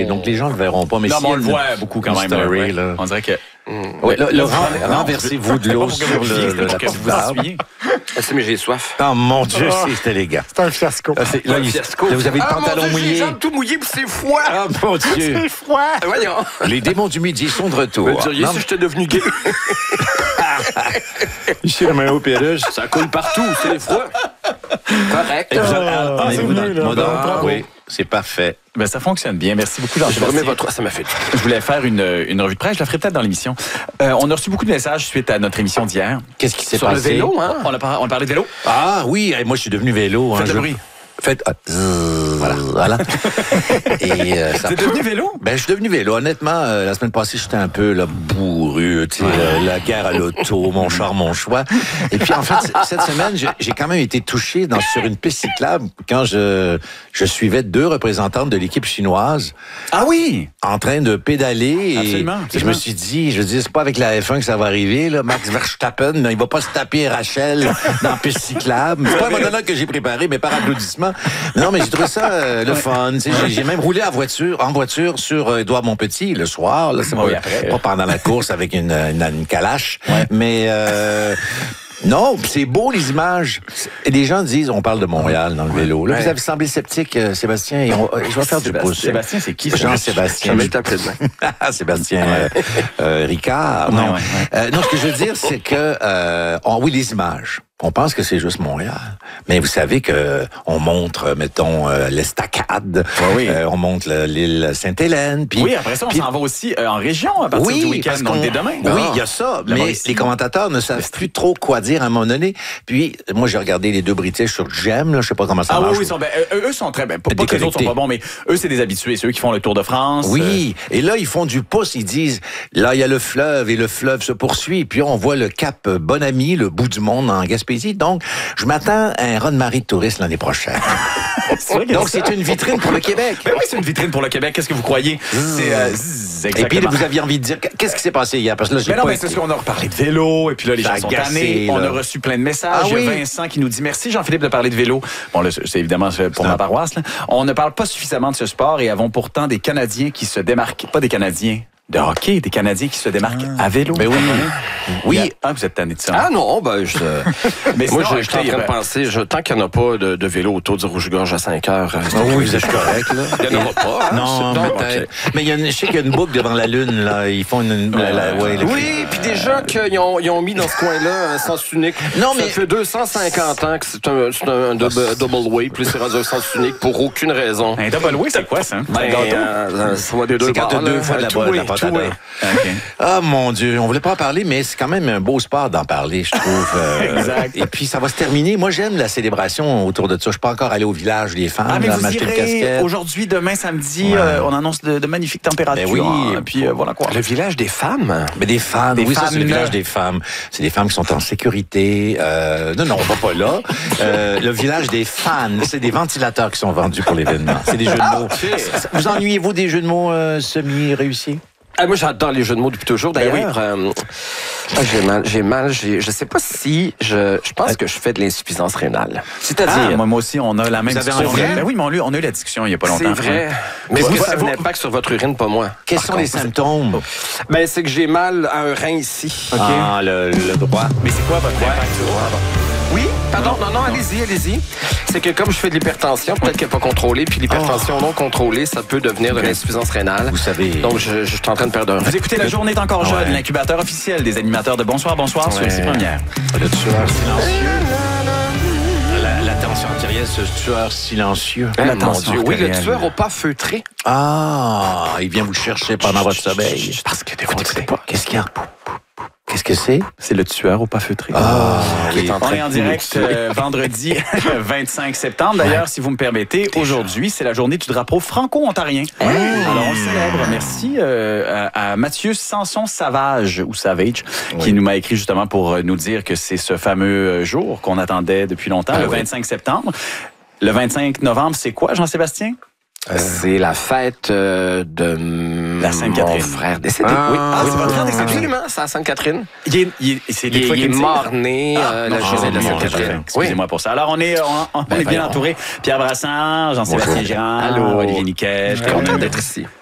donc les gens ne le verront pas. Mais non, si mais on le voit beaucoup quand même. Story, là. On dirait que... Ouais, renversez-vous de l'eau sur la porte d'arbre. Mais j'ai soif. Oh mon Dieu, c'est élégant. C'est un fiasco. Là, vous avez le pantalon mouillé. Les jambes tout mouillées, puis c'est froid. Ah mon Dieu. C'est froid. Voyons. Les démons du midi sont de retour. Vous diriez si j'étais devenu gay. Ici, la main au péruge. Ça coule partout, c'est froid. Correct. Vous mieux, là. Bravo. Oui, c'est parfait. Ben, ça fonctionne bien. Merci beaucoup, Jean-Sébastien. Ça m'a fait. Je voulais faire une revue de presse. Je la ferai peut-être dans l'émission. On a reçu beaucoup de messages suite à notre émission d'hier. Qu'est-ce qui s'est Sur passé? le vélo, hein? On a parlé de vélo. Ah oui, moi je suis devenu vélo. Faites le bruit. Voilà. Et ça. T'es devenu vélo? Ben, je suis devenu vélo. Honnêtement, la semaine passée, j'étais un peu là, bourru, tu sais, la guerre à l'auto, mon char, mon choix. Et puis, en fait, cette semaine, j'ai quand même été touché sur une piste cyclable quand je suivais 2 représentantes de l'équipe chinoise. Ah oui! En train de pédaler. Absolument. Et je me suis dit, c'est pas avec la F1 que ça va arriver, là. Max Verstappen, il va pas se taper Rachel dans la piste cyclable. C'est pas un monologue que j'ai préparé, mais par applaudissement. Non, mais j'ai trouvé ça le fun. J'ai même roulé en voiture sur Édouard Montpetit le soir. Là, c'est pas pendant la course avec une calache. Ouais. Mais non, c'est beau les images. Et les gens disent, on parle de Montréal dans le vélo. Là, vous avez semblé sceptique, Sébastien. Et je vais faire du pouce. Sébastien, c'est qui? Jean-Sébastien. Je vais t'appeler demain. Sébastien Ricard. Non. Non, ce que je veux dire, c'est que oui, les images. On pense que c'est juste Montréal. Mais vous savez que on montre, mettons, l'Estacade. Oui. On montre l'île Sainte-Hélène. Oui, après ça, on s'en va aussi en région à partir du week-end, donc dès demain. Oui, il y a ça. Mais les commentateurs ne savent plus trop quoi dire à un moment donné. Puis, moi, j'ai regardé les 2 British sur GEM, là. Je sais pas comment ça marche. Oui, eux sont très bien. Pas que les autres sont pas bons, mais eux, c'est des habitués. C'est eux qui font le Tour de France. Oui. Et là, ils font du pouce. Ils disent, là, il y a le fleuve et le fleuve se poursuit. Puis, on voit le cap Bonami, le bout du monde en Gaspésie. Donc, je m'attends à un raz-de-marée de touristes l'année prochaine. Donc, c'est une vitrine pour le Québec. Ben oui, c'est une vitrine pour le Québec. Qu'est-ce que vous croyez? Et puis, vous aviez envie de dire, qu'est-ce qui s'est passé hier? Parce que là, c'est ce qu'on a reparlé de vélo, et puis là, les gens sont tannés. On a reçu plein de messages. Il y a Vincent qui nous dit, merci Jean-Philippe de parler de vélo. Bon, là, c'est évidemment pour ma paroisse, là. On ne parle pas suffisamment de ce sport et avons pourtant des Canadiens qui se démarquent. Pas des Canadiens de hockey, des Canadiens qui se démarquent à vélo. Mais oui. Oui. Vous êtes tanné de ça. Ah non, ben mais moi, je suis en train de penser, tant qu'il n'y en a pas de vélo autour du Rouge-Gorge à 5 heures. Oui, vous êtes correct, là. Il n'y en aura pas. Hein? Non, peut-être. Mais je sais qu'il y a une boucle devant la Lune, là. Ils font oui, puis déjà qu'ils ont mis dans ce coin-là un sens unique. Non, mais ça fait 250 ans que c'est un double way, puis c'est rendu un sens unique pour aucune raison. Un double way, c'est quoi, ça? Ça va des 2 c'est quand tu as 2 fois de la portada. Ah, mon Dieu. On voulait pas en parler, mais c'est quand même un beau sport d'en parler, je trouve. Exact. Et puis, ça va se terminer. Moi, j'aime la célébration autour de ça. Je suis pas encore allé au village des femmes. Ah, mais là, vous irez aujourd'hui, demain, samedi. On annonce de magnifiques températures. Ben oui. Puis voilà quoi. Le village des femmes? Mais des femmes. Oui, ça, c'est le village des femmes. C'est des femmes qui sont en sécurité. Non, on va pas là. Le village des fans. C'est des ventilateurs qui sont vendus pour l'événement. C'est des jeux de mots. Vous ennuyez-vous des jeux de mots semi-réussis? Moi, j'adore les jeux de mots depuis toujours. D'ailleurs, j'ai mal. Je sais pas si je pense que je fais de l'insuffisance rénale. C'est-à-dire, moi aussi, on a la même discussion. Ben oui, mais on a eu la discussion il y a pas longtemps. C'est vrai. Mais est-ce que ça a un impact sur votre urine, pas moi? Quels sont les symptômes? Ben, c'est que j'ai mal à un rein ici. Okay. Ah, le droit. Mais c'est quoi votre impact sur Oui, pardon, non, allez-y. C'est que comme je fais de l'hypertension, peut-être qu'elle n'est pas contrôlée, puis l'hypertension non contrôlée, ça peut devenir de l'insuffisance rénale. Vous savez. Donc, je suis en train de perdre un rein. Vous écoutez La Journée est encore jeune, l'incubateur officiel des animateurs de Bonsoir sur ici Première. Le tueur silencieux. La tension artérielle, ce tueur silencieux. Mon Dieu. Oui, le tueur au pas feutré. Ah, il vient vous chercher pendant votre sommeil. Parce que des fois, Qu'est-ce qu'il y a? Qu'est-ce que c'est? C'est le tueur au pas feutré. On est en direct vendredi 25 septembre. D'ailleurs, si vous me permettez, aujourd'hui, c'est la journée du drapeau franco-ontarien. Alors, on le célèbre. Merci à Mathieu Sanson-Savage, ou Savage, qui nous m'a écrit justement pour nous dire que c'est ce fameux jour qu'on attendait depuis longtemps, le 25 septembre. Le 25 novembre, c'est quoi, Jean-Sébastien? C'est la fête de la Sainte-Catherine. Mon frère décédé. Oui. C'est votre frère décédé? Absolument, c'est à Sainte-Catherine. Il est mort-né la journée de la Sainte-Catherine. Excusez-moi pour ça. Alors, on est bien entouré. Pierre Brassard, Jean-Sébastien Girard, Olivier Niquet. Content d'être ici.